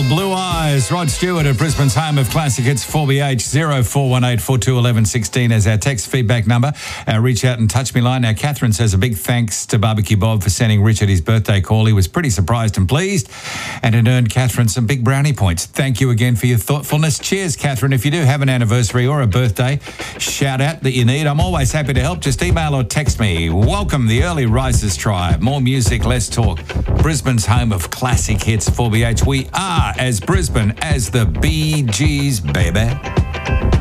Blue Eyes. Rod Stewart at Brisbane's home of classic hits 4BH 0418 4211 16 as our text feedback number. Our reach out and touch me line. Now, Catherine says a big thanks to Barbecue Bob for sending Richard his birthday call. He was pretty surprised and pleased, and it earned Catherine some big brownie points. Thank you again for your thoughtfulness. Cheers, Catherine. If you do have an anniversary or a birthday shout out that you need, I'm always happy to help. Just email or text me. Welcome the Early Risers Tribe. More music, less talk. Brisbane's home of classic hits 4BH. We are as Brisbane as the Bee Gees, baby.